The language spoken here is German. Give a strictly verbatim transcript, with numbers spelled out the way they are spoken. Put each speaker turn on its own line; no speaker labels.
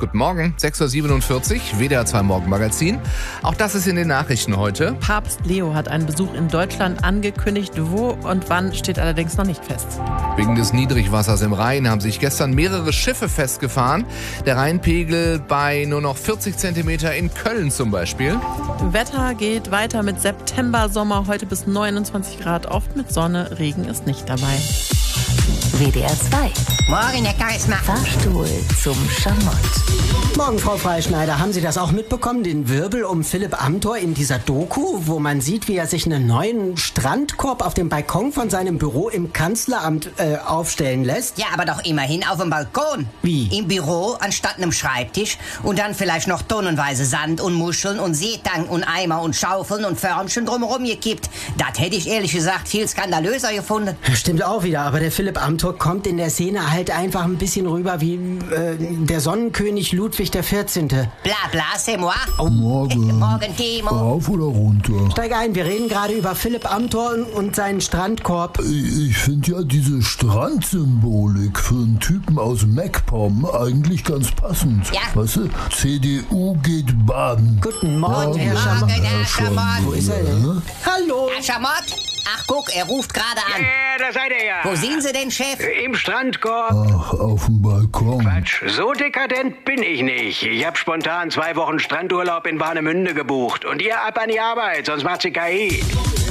Guten Morgen, sechs Uhr siebenundvierzig, W D R zwei Morgenmagazin. Auch das ist in den Nachrichten heute.
Papst Leo hat einen Besuch in Deutschland angekündigt. Wo und wann steht allerdings noch nicht fest.
Wegen des Niedrigwassers im Rhein haben sich gestern mehrere Schiffe festgefahren. Der Rheinpegel bei nur noch vierzig Zentimeter in Köln zum Beispiel.
Wetter geht weiter mit September-Sommer, heute bis neunundzwanzig Grad, oft mit Sonne, Regen ist nicht dabei.
W D R zwei.
Morgen, Herr Charisma.
Fahrstuhl zum Schamott.
Morgen, Frau Freischneider. Haben Sie das auch mitbekommen, den Wirbel um Philipp Amthor in dieser Doku, wo man sieht, wie er sich einen neuen Strandkorb auf dem Balkon von seinem Büro im Kanzleramt äh, aufstellen lässt?
Ja, aber doch immerhin auf dem Balkon.
Wie?
Im Büro anstatt einem Schreibtisch und dann vielleicht noch tonnenweise Sand und Muscheln und Seetang und Eimer und Schaufeln und Förmchen drumherum gekippt. Das hätte ich ehrlich gesagt viel skandalöser gefunden.
Stimmt auch wieder, aber der Philipp Amthor kommt in der Szene halt einfach ein bisschen rüber wie äh, der Sonnenkönig Ludwig der vierzehnte.
Bla bla, c'est moi.
Oh.
Morgen.
Morgen, Timo.
Rauf oder runter?
Steig ein, wir reden gerade über Philipp Amthor und seinen Strandkorb.
Ich finde ja diese Strandsymbolik für einen Typen aus MacPom eigentlich ganz passend.
Ja.
Weißt du, C D U geht baden.
Guten Morgen,
Morgen,
Herr
Morgen,
Schamott.
Herr Schamott.
Wo ist er denn? Hallo.
Herr Schamott? Ach, guck, er ruft gerade an.
Ja, da seid ihr ja.
Wo sind Sie denn, Chef?
Im Strandkorb.
Ach, auf dem Balkon.
Quatsch, so dekadent bin ich nicht. Ich hab spontan zwei Wochen Strandurlaub in Warnemünde gebucht. Und ihr ab an die Arbeit, sonst macht sie K I.